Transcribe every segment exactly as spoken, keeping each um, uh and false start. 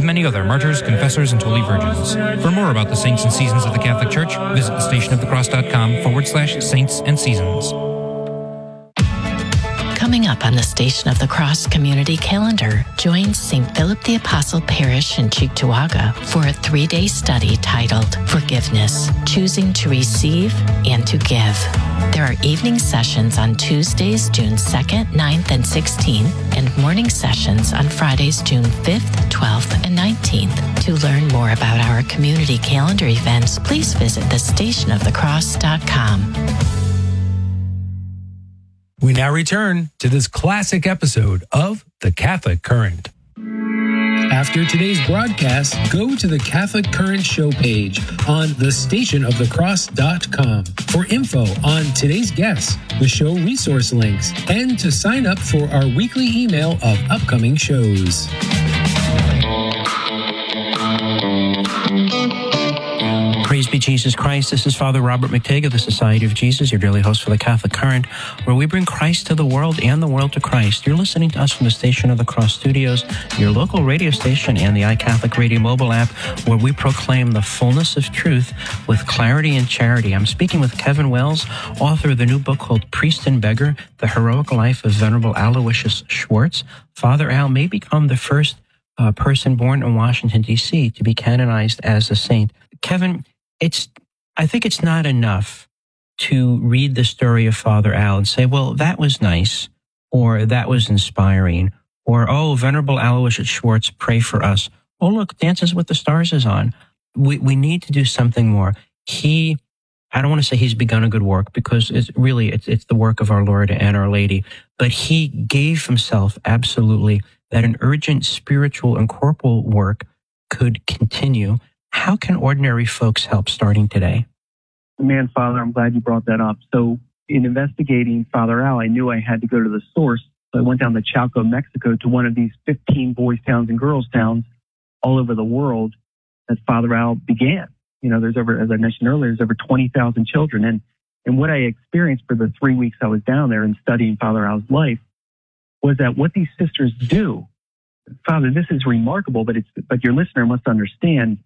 many other martyrs, confessors, and holy virgins. For more about the saints and seasons of the Catholic Church, visit thestationofthecross.com forward slash saints and seasons. Coming up on the Station of the Cross community calendar, join Saint Philip the Apostle Parish in Cheektowaga for a three-day study titled Forgiveness, Choosing to Receive and to Give. There are evening sessions on Tuesdays, June second, ninth, and sixteenth, and morning sessions on Fridays, June fifth, twelfth, and nineteenth. To learn more about our community calendar events, please visit the station of the cross dot com. We now return to this classic episode of The Catholic Current. After today's broadcast, go to the Catholic Current show page on the station of the cross dot com for info on today's guests, the show resource links, and to sign up for our weekly email of upcoming shows. Praise be Jesus Christ. This is Father Robert McTague of the Society of Jesus, your daily host for the Catholic Current, where we bring Christ to the world and the world to Christ. You're listening to us from the Station of the Cross Studios, your local radio station, and the iCatholic Radio mobile app, where we proclaim the fullness of truth with clarity and charity. I'm speaking with Kevin Wells, author of the new book called Priest and Beggar, The Heroic Life of Venerable Aloysius Schwartz. Father Al may become the first uh, person born in Washington, D C to be canonized as a saint. Kevin, It's, I think it's not enough to read the story of Father Al and say, well, that was nice, or that was inspiring, or, oh, Venerable Aloysius Schwartz, pray for us. Oh, look, Dances with the Stars is on. We we need to do something more. He, I don't want to say he's begun a good work, because it's really, it's, it's the work of our Lord and Our Lady, but he gave himself absolutely that an urgent spiritual and corporal work could continue. How can ordinary folks help starting today? Man, Father, I'm glad you brought that up. So in investigating Father Al, I knew I had to go to the source. So I went down to Chalco, Mexico, to one of these fifteen boys' towns and girls' towns all over the world that Father Al began. You know, there's over, as I mentioned earlier, there's over twenty thousand children. And, and what I experienced for the three weeks I was down there and studying Father Al's life was that what these sisters do, Father, this is remarkable, but it's, but your listener must understand.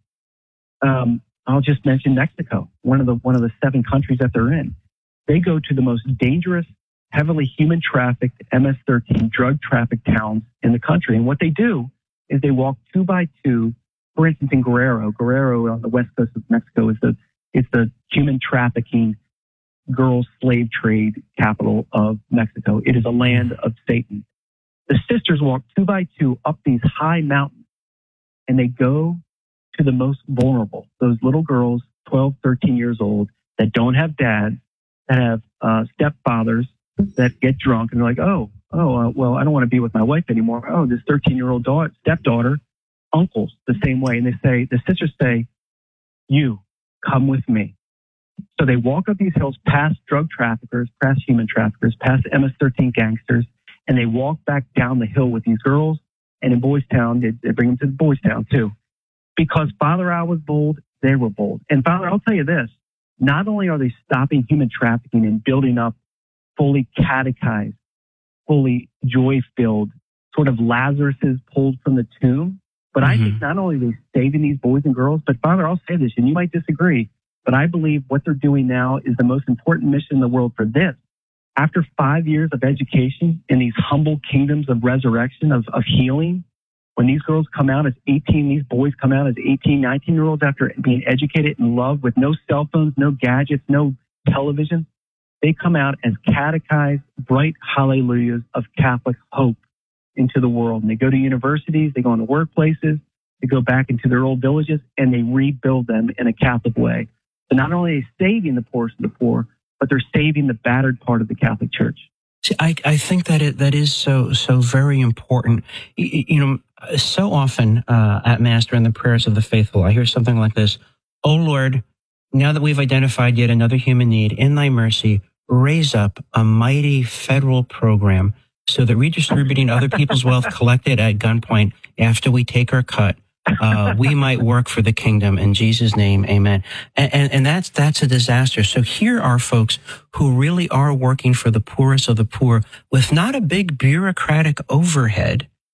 Um, I'll just mention Mexico, one of the one of the seven countries that they're in. They go to the most dangerous, heavily human trafficked, M S thirteen drug trafficked towns in the country. And what they do is they walk two by two. For instance, in Guerrero, Guerrero on the west coast of Mexico is the it's the human trafficking, girl slave trade capital of Mexico. It is a land of Satan. The sisters walk two by two up these high mountains, and they go to the most vulnerable, those little girls, twelve, thirteen years old, that don't have dads, that have uh, stepfathers that get drunk, and they're like, oh, oh, uh, well, I don't want to be with my wife anymore. Oh, this thirteen-year-old daughter, stepdaughter, uncles, the same way. And they say, the sisters say, you, come with me. So they walk up these hills past drug traffickers, past human traffickers, past M S thirteen gangsters, and they walk back down the hill with these girls. And in Boys Town, they, they bring them to the Boys Town too. Because Father Al was bold, they were bold. And Father, I'll tell you this, not only are they stopping human trafficking and building up fully catechized, fully joy-filled, sort of Lazarus's pulled from the tomb, but mm-hmm. I think not only are they saving these boys and girls, but Father, I'll say this, and you might disagree, but I believe what they're doing now is the most important mission in the world for this. After five years of education in these humble kingdoms of resurrection, of, of healing, when these girls come out as eighteen, these boys come out as eighteen, nineteen-year-olds after being educated in love with no cell phones, no gadgets, no television, they come out as catechized, bright hallelujahs of Catholic hope into the world. And they go to universities, they go into workplaces, they go back into their old villages, and they rebuild them in a Catholic way. So not only are they saving the poorest of the poor, but they're saving the battered part of the Catholic Church. See, I, I think that it, that is so, so very important. You, you know, so often uh, at Mass during the prayers of the faithful, I hear something like this: "O Lord, now that we've identified yet another human need, in thy mercy, raise up a mighty federal program so that redistributing other people's wealth collected at gunpoint after we take our cut, uh, we might work for the kingdom. In Jesus' name, amen." And, and, and that's, that's a disaster. So here are folks who really are working for the poorest of the poor with not a big bureaucratic overhead,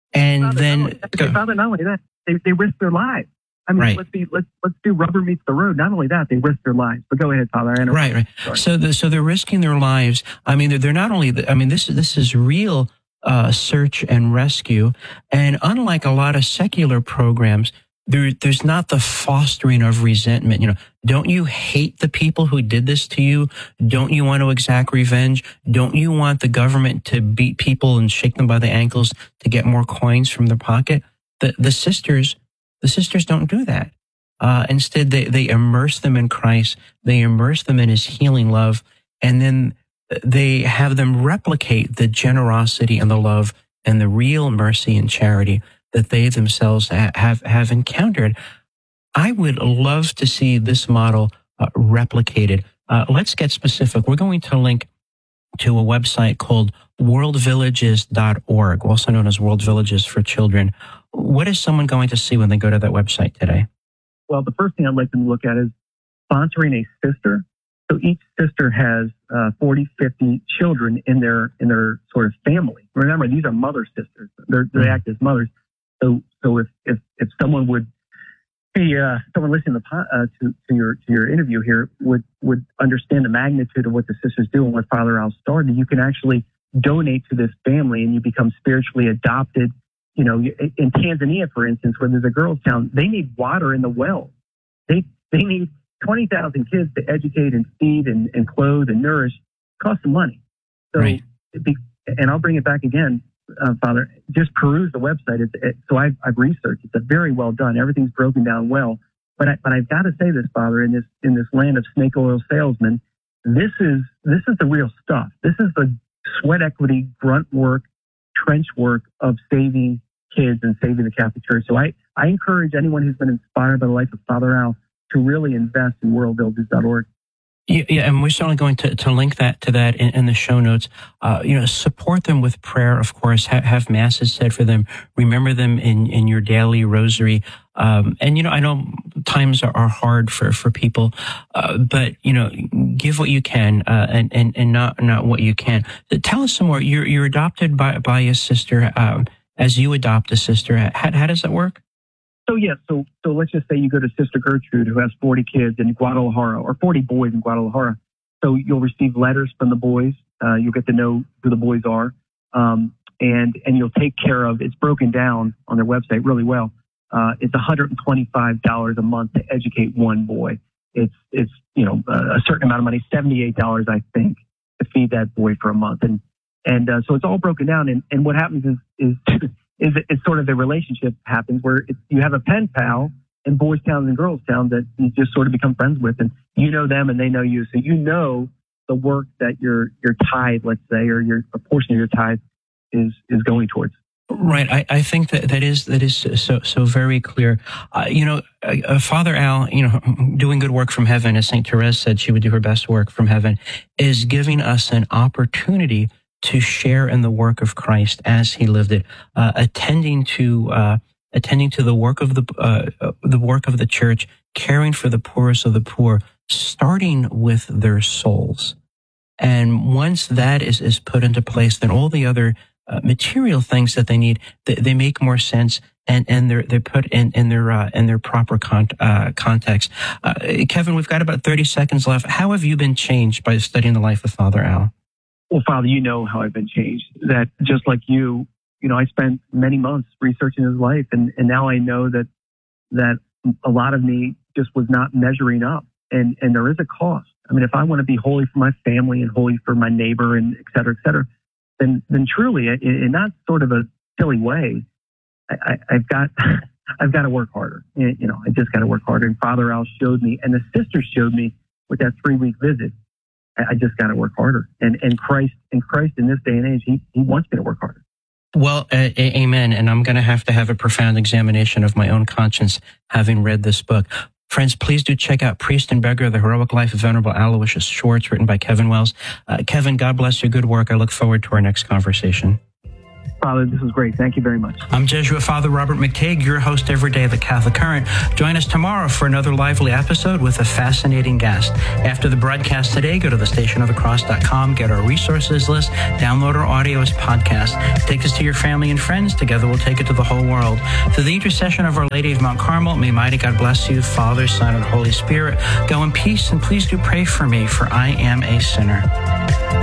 And Father, then, not only, Father, not only that, they, they risk their lives. I mean, right. let's be let's let's do rubber meets the road. Not only that, they risk their lives. But go ahead, Father. I interrupt. Right, right. Sorry. So, the, so they're risking their lives. I mean, they're, they're not only. I mean, this this is real uh, search and rescue. And unlike a lot of secular programs, there there's not the fostering of resentment. You know, don't you hate the people who did this to you? Don't you want to exact revenge? Don't you want the government to beat people and shake them by the ankles to get more coins from their pocket? The the sisters. The sisters don't do that. Uh, instead, they, they immerse them in Christ. They immerse them in his healing love. And then they have them replicate the generosity and the love and the real mercy and charity that they themselves ha- have, have encountered. I would love to see this model uh, replicated. Uh, let's get specific. We're going to link to a website called world villages dot org, also known as World Villages for Children. What is someone going to see when they go to that website today? Well, the first thing I'd like them to look at is sponsoring a sister. So each sister has uh, forty, fifty children in their in their sort of family. Remember, these are mother sisters. They're, they act as mothers. So so if if, if someone would be uh, someone listening to, uh, to to your to your interview here would would understand the magnitude of what the sisters do and what Father Al started, you can actually donate to this family and you become spiritually adopted. You know, in Tanzania, for instance, where there's a girls' town, they need water in the well. They they need twenty thousand kids to educate and feed and, and clothe and nourish. It costs some money. So, right. be, and I'll bring it back again, uh, Father. Just peruse the website. It's, it, so I've, I've researched. It's a very well done. Everything's broken down well. But I, but I've got to say this, Father, in this in this land of snake oil salesmen, this is this is the real stuff. This is the sweat equity, grunt work, trench work of saving kids and saving the Catholic Church. So I, I encourage anyone who's been inspired by the life of Father Al to really invest in world villages dot org. Yeah, yeah, and we're certainly going to, to link that to that in, in the show notes. Uh, you know, support them with prayer, of course. Ha- have masses said for them. Remember them in, in your daily rosary. Um, and you know, I know times are, are hard for for people, uh, but you know, give what you can, uh, and and and not not what you can. Tell us some more. You're you're adopted by by a sister. Um, as you adopt a sister, how, how does that work? So yeah, so so let's just say you go to Sister Gertrude, who has forty kids in Guadalajara, or forty boys in Guadalajara. So you'll receive letters from the boys. Uh, you'll get to know who the boys are, um, and and you'll take care of. It's broken down on their website really well. Uh, it's one hundred twenty-five dollars a month to educate one boy. It's it's you know a certain amount of money, seventy-eight dollars I think, to feed that boy for a month, and and uh, so it's all broken down. And, and what happens is is is it's sort of the relationship happens where it's, you have a pen pal in Boys Town and Girls Town that you just sort of become friends with, and you know them and they know you, so you know the work that your your tithe, let's say, or your a portion of your tithe is is going towards. Right. I, I think that that is that is so so very clear. Uh, you know, uh, Father Al, you know, doing good work from heaven, as Saint Therese said, she would do her best work from heaven, is giving us an opportunity to share in the work of Christ as he lived it, uh, attending to uh, attending to the work of the uh, the work of the church, caring for the poorest of the poor, starting with their souls. And once that is is put into place, then all the other uh, material things that they need, they, they make more sense, and and they're they're put in in their uh, in their proper con- uh, context. Uh, Kevin, we've got about thirty seconds left. How have you been changed by studying the life of Father Al? Well, Father, you know how I've been changed. That just like you, you know, I spent many months researching his life, and, and now I know that that a lot of me just was not measuring up, and and there is a cost. I mean, if I want to be holy for my family and holy for my neighbor, and et cetera, et cetera, then then truly, in, in not sort of a silly way, I, I, I've got I've got to work harder. You know, I just got to work harder. And Father Al showed me, and the sisters showed me with that three week visit. I just got to work harder. And and Christ, and Christ in this day and age, he, he wants me to work harder. Well, uh, amen. And I'm going to have to have a profound examination of my own conscience, having read this book. Friends, please do check out Priest and Beggar, The Heroic Life of Venerable Aloysius Schwartz, written by Kevin Wells. Uh, Kevin, God bless your good work. I look forward to our next conversation. Father, this is great. Thank you very much. I'm Jesuit Father Robert McTague, your host every day of the Catholic Current. Join us tomorrow for another lively episode with a fascinating guest. After the broadcast today, go to the station of the cross dot com, get our resources list, download our audio as podcast. Take us to your family and friends. Together we'll take it to the whole world. Through the intercession of Our Lady of Mount Carmel, may mighty God bless you, Father, Son, and Holy Spirit. Go in peace, and please do pray for me, for I am a sinner.